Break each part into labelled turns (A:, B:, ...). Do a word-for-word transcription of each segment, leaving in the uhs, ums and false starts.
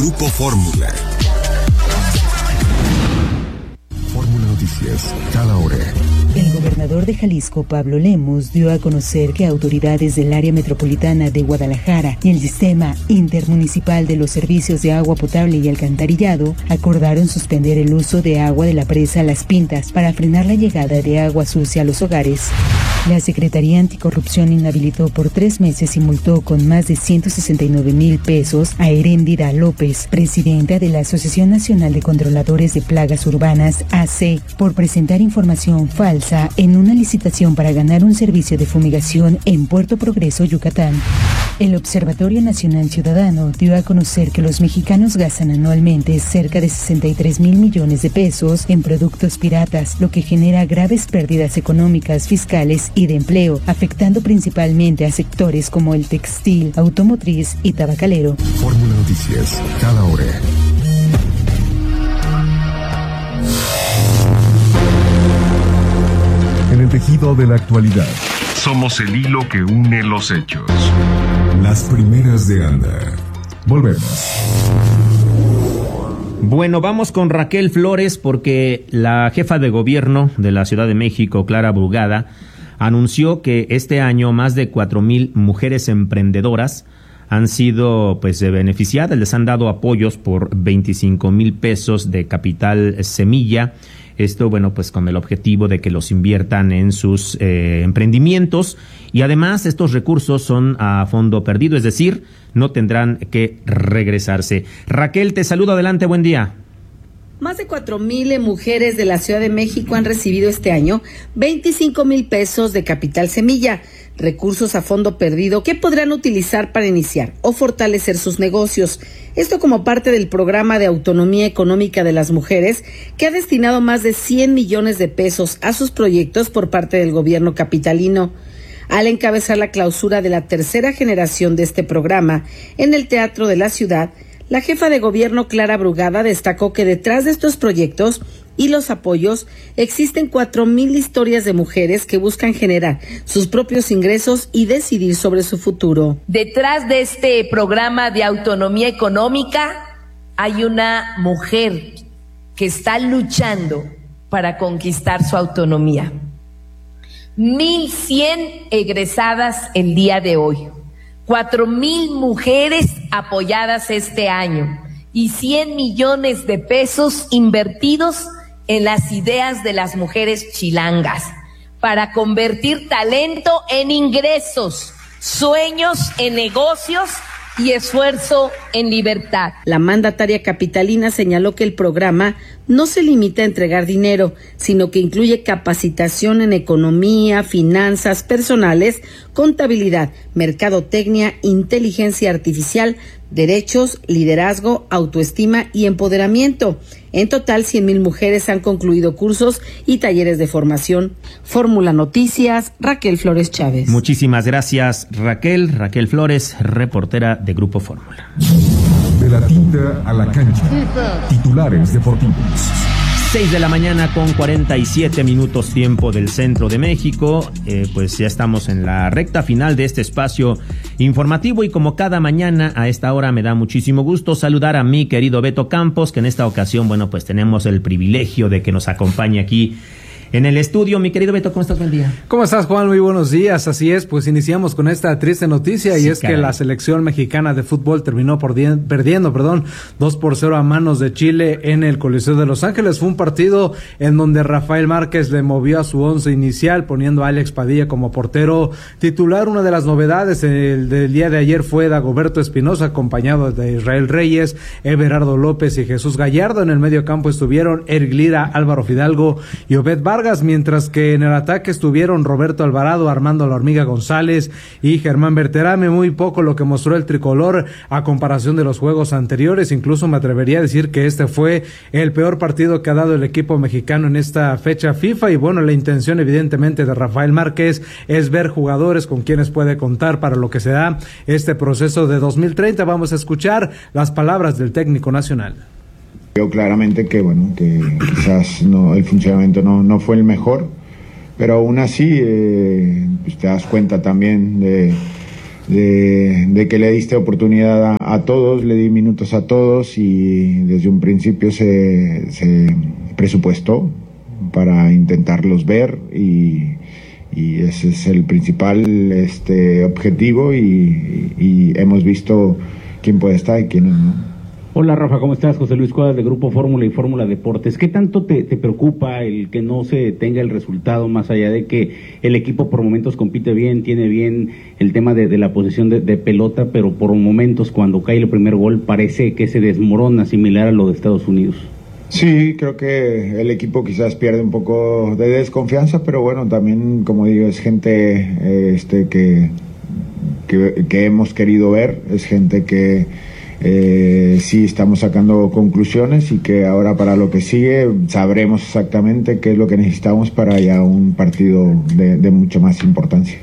A: Grupo Fórmula. Fórmula Noticias, cada hora.
B: El gobernador de Jalisco, Pablo Lemus, dio a conocer que autoridades del área metropolitana de Guadalajara y el Sistema Intermunicipal de los Servicios de Agua Potable y Alcantarillado acordaron suspender el uso de agua de la presa Las Pintas para frenar la llegada de agua sucia a los hogares. La Secretaría Anticorrupción inhabilitó por tres meses y multó con más de ciento sesenta y nueve mil pesos a Heréndira López, presidenta de la Asociación Nacional de Controladores de Plagas Urbanas, A C, por presentar información falsa en una licitación para ganar un servicio de fumigación en Puerto Progreso, Yucatán. El Observatorio Nacional Ciudadano dio a conocer que los mexicanos gastan anualmente cerca de sesenta y tres mil millones de pesos en productos piratas, lo que genera graves pérdidas económicas, fiscales y de empleo, afectando principalmente a sectores como el textil, automotriz y tabacalero.
A: Fórmula Noticias, cada hora. En el tejido de la actualidad, somos el hilo que une los hechos. Las primeras de Anda. Volvemos.
C: Bueno, vamos con Raquel Flores porque la jefa de gobierno de la Ciudad de México, Clara Brugada, anunció que este año más de cuatro mil mujeres emprendedoras han sido pues beneficiadas, les han dado apoyos por veinticinco mil pesos de capital semilla. Esto, bueno, pues con el objetivo de que los inviertan en sus eh, emprendimientos y además estos recursos son a fondo perdido, es decir, no tendrán que regresarse. Raquel, te saludo, adelante, buen día.
D: Más de cuatro mil mujeres de la Ciudad de México han recibido este año veinticinco mil pesos de capital semilla, recursos a fondo perdido que podrán utilizar para iniciar o fortalecer sus negocios. Esto como parte del programa de autonomía económica de las mujeres, que ha destinado más de cien millones de pesos a sus proyectos por parte del gobierno capitalino. Al encabezar la clausura de la tercera generación de este programa en el Teatro de la Ciudad, la jefa de gobierno Clara Brugada destacó que detrás de estos proyectos y los apoyos existen cuatro mil historias de mujeres que buscan generar sus propios ingresos y decidir sobre su futuro.
E: Detrás de este programa de autonomía económica hay una mujer que está luchando para conquistar su autonomía. mil cien egresadas el día de hoy. Cuatro mil mujeres apoyadas este año y cien millones de pesos invertidos en las ideas de las mujeres chilangas para convertir talento en ingresos, sueños en negocios y esfuerzo en libertad.
D: La mandataria capitalina señaló que el programa no se limita a entregar dinero, sino que incluye capacitación en economía, finanzas personales, contabilidad, mercadotecnia, inteligencia artificial, derechos, liderazgo, autoestima y empoderamiento. En total, cien mil mujeres han concluido cursos y talleres de formación. Fórmula Noticias, Raquel Flores Chávez.
C: Muchísimas gracias, Raquel. Raquel Flores, reportera de Grupo Fórmula.
A: De la tinta a la cancha. Titulares deportivos.
C: seis de la mañana con cuarenta y siete minutos tiempo del centro de México. Eh, pues ya estamos en la recta final de este espacio informativo y como cada mañana a esta hora me da muchísimo gusto saludar a mi querido Beto Campos, que en esta ocasión, bueno, pues tenemos el privilegio de que nos acompañe aquí en el estudio. Mi querido Beto, ¿cómo estás? Buen día.
F: ¿Cómo estás, Juan? Muy buenos días. Así es, pues iniciamos con esta triste noticia sí, y es caray. que la selección mexicana de fútbol terminó por di- perdiendo, perdón, dos por cero a manos de Chile en el Coliseo de Los Ángeles. Fue un partido en donde Rafael Márquez le movió a su once inicial, poniendo a Alex Padilla como portero titular. Una de las novedades el del día de ayer fue Dagoberto Espinosa, acompañado de Israel Reyes, Everardo López y Jesús Gallardo. En el medio campo estuvieron Eric Lira, Álvaro Fidalgo y Obed Vargas, mientras que en el ataque estuvieron Roberto Alvarado, Armando La Hormiga González y Germán Berterame. Muy poco lo que mostró el tricolor a comparación de los juegos anteriores. Incluso me atrevería a decir que este fue el peor partido que ha dado el equipo mexicano en esta fecha FIFA. Y bueno, la intención evidentemente de Rafael Márquez es ver jugadores con quienes puede contar para lo que se da este proceso de dos mil treinta. Vamos a escuchar las palabras del técnico nacional.
G: Veo claramente que bueno que quizás no el funcionamiento no, no fue el mejor, pero aún así eh, pues te das cuenta también de, de, de que le diste oportunidad a, a todos, le di minutos a todos y desde un principio se, se presupuestó para intentarlos ver y, y ese es el principal este, objetivo y, y hemos visto quién puede estar y quién no.
H: Hola Rafa, ¿cómo estás? José Luis Cuadras de Grupo Fórmula y Fórmula Deportes. ¿Qué tanto te, te preocupa el que no se tenga el resultado, más allá de que el equipo por momentos compite bien, tiene bien el tema de, de la posesión de, de pelota, pero por momentos cuando cae el primer gol parece que se desmorona, similar a lo de Estados Unidos?
G: Sí, creo que el equipo quizás pierde un poco de desconfianza, pero bueno, también, como digo, es gente eh, este que, que, que hemos querido ver, es gente que Eh, sí estamos sacando conclusiones y que ahora para lo que sigue sabremos exactamente qué es lo que necesitamos para ya un partido de, de mucha más importancia.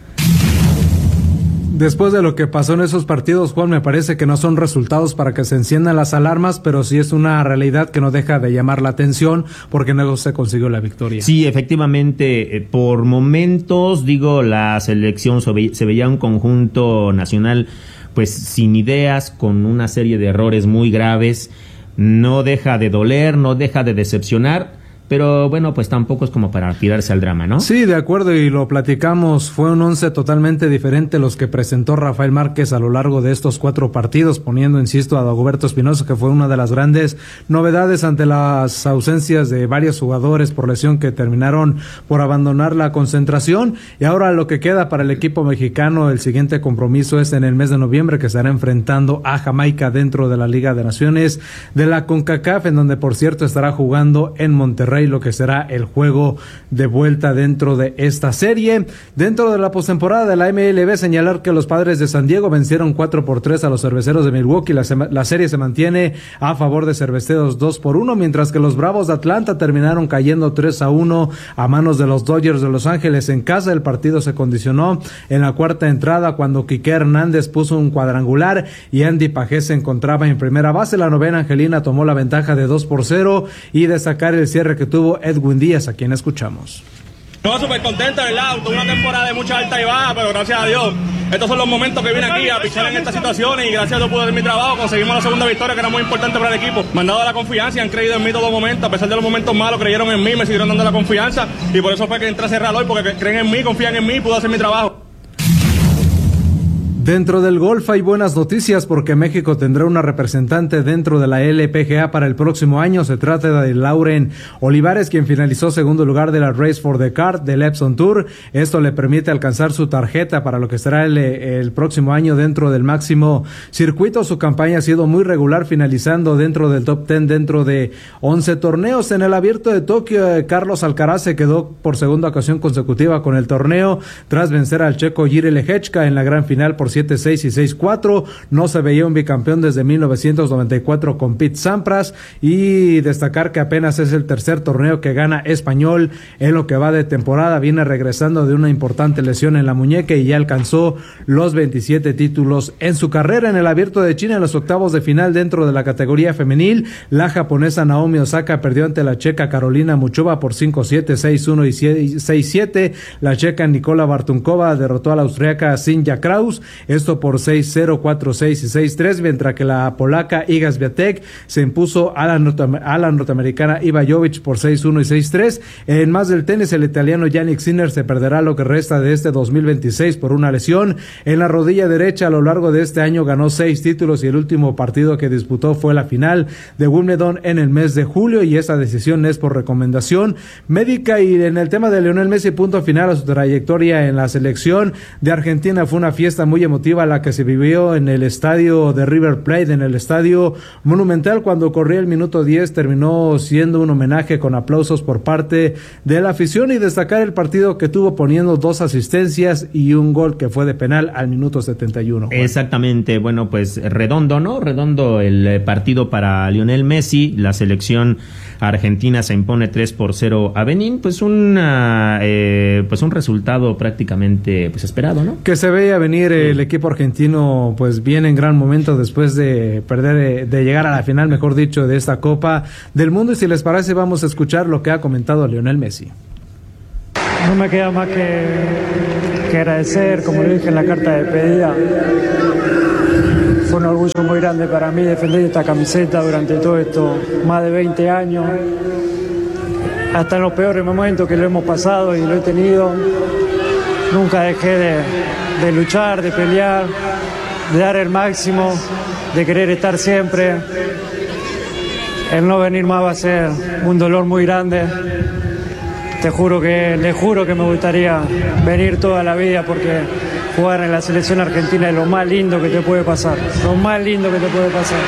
F: Después de lo que pasó en esos partidos, Juan, me parece que no son resultados para que se enciendan las alarmas, pero sí es una realidad que no deja de llamar la atención porque luego se consiguió la victoria.
C: Sí, efectivamente, eh, por momentos, digo, la selección se, ve, se veía un conjunto nacional pues sin ideas, con una serie de errores muy graves. No deja de doler, no deja de decepcionar, pero bueno, pues tampoco es como para tirarse al drama, ¿no?
F: Sí, de acuerdo, y lo platicamos, fue un once totalmente diferente los que presentó Rafael Márquez a lo largo de estos cuatro partidos, poniendo, insisto, a Dagoberto Espinosa, que fue una de las grandes novedades ante las ausencias de varios jugadores por lesión que terminaron por abandonar la concentración, y ahora lo que queda para el equipo mexicano, el siguiente compromiso es en el mes de noviembre, que estará enfrentando a Jamaica dentro de la Liga de Naciones de la CONCACAF, en donde por cierto estará jugando en Monterrey, lo que será el juego de vuelta dentro de esta serie. Dentro de la postemporada de la M L B, señalar que los Padres de San Diego vencieron cuatro por tres a los Cerveceros de Milwaukee. La, sema, la serie se mantiene a favor de Cerveceros dos por uno, mientras que los Bravos de Atlanta terminaron cayendo tres a uno a manos de los Dodgers de Los Ángeles en casa. El partido se condicionó en la cuarta entrada cuando Quique Hernández puso un cuadrangular y Andy Pajés se encontraba en primera base. La novena angelina tomó la ventaja de dos por cero y destacar el cierre que tuvo Edwin Díaz, a quien escuchamos.
I: No, súper contenta, ¿verdad? Tuve una temporada de mucha alta y baja, pero gracias a Dios, estos son los momentos que vine aquí a pichar en estas situaciones y gracias a Dios pude hacer mi trabajo, conseguimos la segunda victoria que era muy importante para el equipo. Me han dado la confianza y han creído en mí todo los momentos, a pesar de los momentos malos, creyeron en mí, me siguieron dando la confianza y por eso fue que entré a cerrar hoy, porque creen en mí, confían en mí y pude hacer mi trabajo.
F: Dentro del golf hay buenas noticias porque México tendrá una representante dentro de la L P G A para el próximo año. Se trata de Lauren Olivares, quien finalizó segundo lugar de la Race for the Card del Epson Tour. Esto le permite alcanzar su tarjeta para lo que será el, el próximo año dentro del máximo circuito. Su campaña ha sido muy regular, finalizando dentro del top diez dentro de once torneos. En el Abierto de Tokio, Carlos Alcaraz se quedó por segunda ocasión consecutiva con el torneo tras vencer al checo Jiří Lehečka en la gran final por siete seis y seis cuatro. No se veía un bicampeón desde mil novecientos noventa y cuatro con Pete Sampras, y destacar que apenas es el tercer torneo que gana español en lo que va de temporada. Viene regresando de una importante lesión en la muñeca y ya alcanzó los veintisiete títulos en su carrera. En el Abierto de China, en los octavos de final dentro de la categoría femenil, la japonesa Naomi Osaka perdió ante la checa Carolina Muchova por cinco siete, seis uno y seis siete. La checa Nikola Bartunkova derrotó a la austriaca Sinja Kraus, esto por seis cero, cuatro seis y seis tres, mientras que la polaca Iga Swiatek se impuso a la, norte, a la norteamericana Iva Jovic por seis uno y seis tres. En más del tenis, el italiano Yannick Sinner se perderá lo que resta de este dos mil veintiséis por una lesión en la rodilla derecha. A lo largo de este año ganó seis títulos y el último partido que disputó fue la final de Wimbledon en el mes de julio, y esa decisión es por recomendación médica. Y en el tema de Lionel Messi, punto final a su trayectoria en la selección de Argentina. Fue una fiesta muy emotiva la que se vivió en el estadio de River Plate, en el estadio Monumental. Cuando corría el minuto diez, terminó siendo un homenaje con aplausos por parte de la afición, y destacar el partido que tuvo poniendo dos asistencias y un gol que fue de penal al minuto setenta y uno. Juan.
C: Exactamente, bueno, pues redondo, ¿no? Redondo el partido para Lionel Messi. La selección argentina se impone tres por cero a Benín, pues una, eh, pues un resultado prácticamente pues esperado, ¿no?
F: Que se veía venir. Sí. El equipo argentino pues viene en gran momento después de perder, de llegar a la final, mejor dicho, de esta Copa del Mundo. Y si les parece, vamos a escuchar lo que ha comentado Lionel Messi.
J: no me queda más que, que agradecer, como le dije en la carta de despedida. Fue un orgullo muy grande para mí defender esta camiseta durante todo esto, más de veinte años. Hasta en los peores momentos que lo hemos pasado y lo he tenido, nunca dejé de, de luchar, de pelear, de dar el máximo, de querer estar siempre. El no venir más va a ser un dolor muy grande. Te juro que, le juro que me gustaría venir toda la vida porque jugar en la selección argentina es lo más lindo que te puede pasar, lo más lindo que te puede pasar.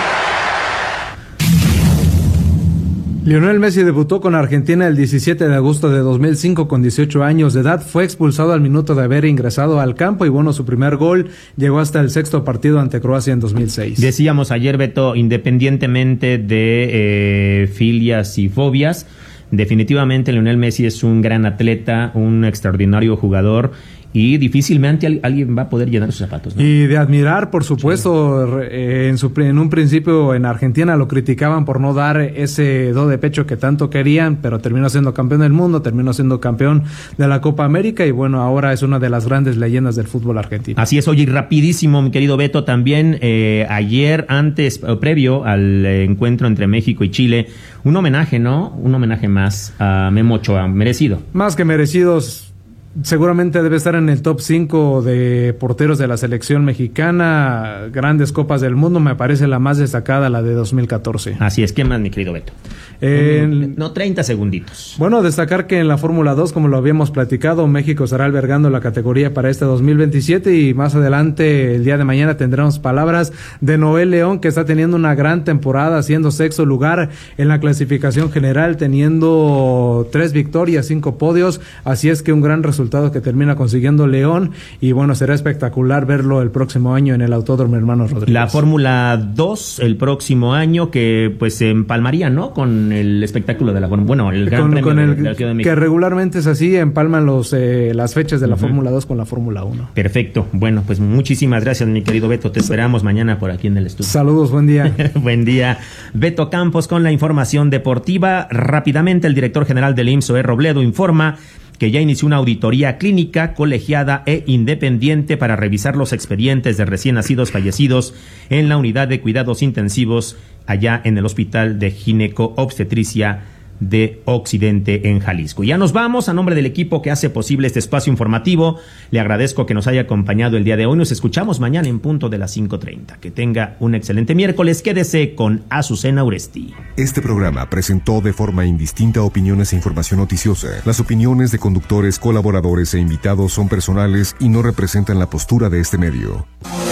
F: Lionel Messi debutó con Argentina el diecisiete de agosto de dos mil cinco con dieciocho años de edad. Fue expulsado al minuto de haber ingresado al campo y bueno, su primer gol llegó hasta el sexto partido ante Croacia en dos mil seis.
C: Decíamos ayer, Beto, independientemente de eh, filias y fobias, definitivamente Lionel Messi es un gran atleta, un extraordinario jugador. Y difícilmente alguien va a poder llenar sus zapatos, ¿no?
F: Y de admirar, por supuesto, sí. eh, en, su, en un principio en Argentina lo criticaban por no dar ese do de pecho que tanto querían, pero terminó siendo campeón del mundo, terminó siendo campeón de la Copa América y bueno, ahora es una de las grandes leyendas del fútbol argentino.
C: Así es, oye, y rapidísimo, mi querido Beto, también eh, ayer, antes, o previo al eh, encuentro entre México y Chile, un homenaje, ¿no? Un homenaje más a Memo Ochoa, merecido.
F: Más que merecidos. Seguramente debe estar en el top cinco de porteros de la selección mexicana, grandes copas del mundo, me parece la más destacada, la de dos mil catorce.
C: Así es, ¿qué más, mi querido Beto? Eh, no, treinta segunditos.
F: Bueno, destacar que en la Fórmula dos, como lo habíamos platicado, México estará albergando la categoría para este dos mil veintisiete y más adelante, el día de mañana, tendremos palabras de Noel León, que está teniendo una gran temporada, siendo sexto lugar en la clasificación general, teniendo tres victorias, cinco podios, así es que un gran resultado que termina consiguiendo León y bueno, será espectacular verlo el próximo año en el Autódromo Hermanos Rodríguez.
C: La Fórmula dos el próximo año que pues se empalmaría, ¿no? Con el espectáculo de la Fórmula, bueno, el Gran
F: con,
C: Premio
F: con el,
C: de, de la Ciudad de México.
F: Que regularmente es así, empalman los eh, las fechas de la uh-huh. Fórmula dos con la Fórmula uno.
C: Perfecto, bueno, pues muchísimas gracias, mi querido Beto, te esperamos mañana por aquí en el estudio.
F: Saludos, buen día.
C: Buen día. Beto Campos con la información deportiva. Rápidamente, el director general del I M S S, Zoé Robledo, informa que ya inició una auditoría clínica, colegiada e independiente para revisar los expedientes de recién nacidos fallecidos en la unidad de cuidados intensivos allá en el Hospital de Gineco-Obstetricia de Occidente en Jalisco. Ya nos vamos. A nombre del equipo que hace posible este espacio informativo, le agradezco que nos haya acompañado el día de hoy. Nos escuchamos mañana en punto de las cinco treinta. Que tenga un excelente miércoles. Quédese con Azucena Uresti.
A: Este programa presentó de forma indistinta opiniones e información noticiosa. Las opiniones de conductores, colaboradores e invitados son personales y no representan la postura de este medio.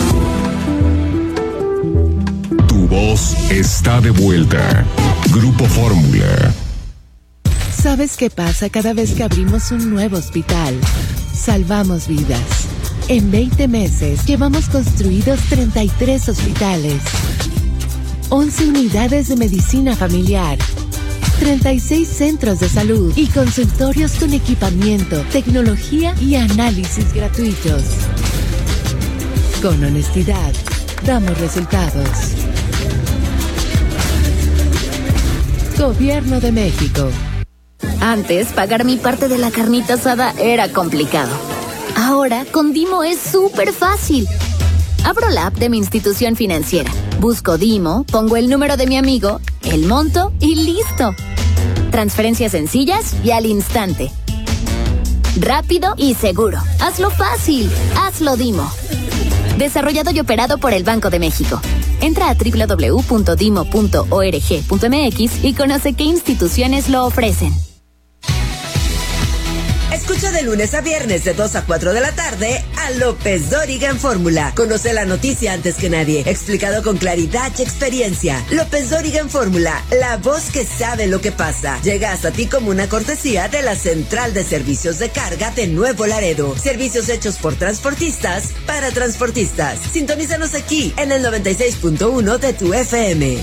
A: Tu voz está de vuelta. Grupo Fórmula.
K: ¿Sabes qué pasa cada vez que abrimos un nuevo hospital? Salvamos vidas. En veinte meses llevamos construidos treinta y tres hospitales, once unidades de medicina familiar, treinta y seis centros de salud y consultorios con equipamiento, tecnología y análisis gratuitos. Con honestidad, damos resultados. Gobierno de México.
L: Antes, pagar mi parte de la carnita asada era complicado. Ahora, con Dimo es súper fácil. Abro la app de mi institución financiera, busco Dimo, pongo el número de mi amigo, el monto y listo. Transferencias sencillas y al instante. Rápido y seguro. Hazlo fácil. Hazlo Dimo. Desarrollado y operado por el Banco de México. Entra a doble u doble u doble u punto dimo punto org punto m x y conoce qué instituciones lo ofrecen.
M: Escucha de lunes a viernes de dos a cuatro de la tarde a López Dóriga en Fórmula. Conoce la noticia antes que nadie, explicado con claridad y experiencia. López Dóriga en Fórmula, la voz que sabe lo que pasa. Llega hasta ti como una cortesía de la Central de Servicios de Carga de Nuevo Laredo. Servicios hechos por transportistas para transportistas. Sintonízanos aquí en el noventa y seis punto uno de tu F M.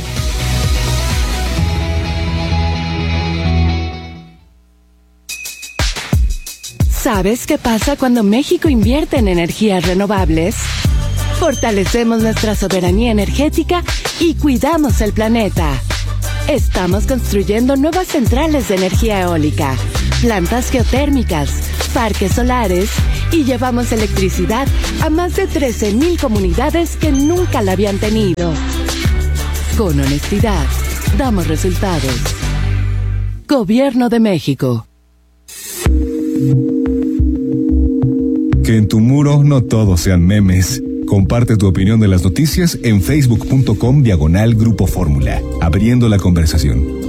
K: ¿Sabes qué pasa cuando México invierte en energías renovables? Fortalecemos nuestra soberanía energética y cuidamos el planeta. Estamos construyendo nuevas centrales de energía eólica, plantas geotérmicas, parques solares y llevamos electricidad a más de trece mil comunidades que nunca la habían tenido. Con honestidad, damos resultados. Gobierno de México.
A: Que en tu muro no todos sean memes. Comparte tu opinión de las noticias en facebook.com diagonal Grupo Fórmula, abriendo la conversación.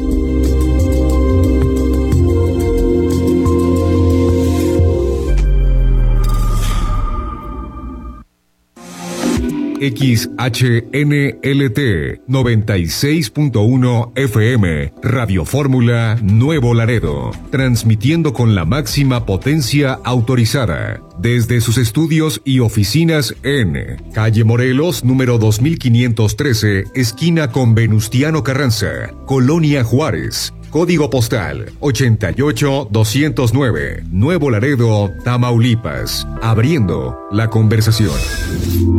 A: X H N L T noventa y seis punto uno F M, Radio Fórmula Nuevo Laredo, transmitiendo con la máxima potencia autorizada, desde sus estudios y oficinas en Calle Morelos, número dos mil quinientos trece, esquina con Venustiano Carranza, Colonia Juárez. Código postal ochenta y ocho doscientos nueve, Nuevo Laredo, Tamaulipas, abriendo la conversación.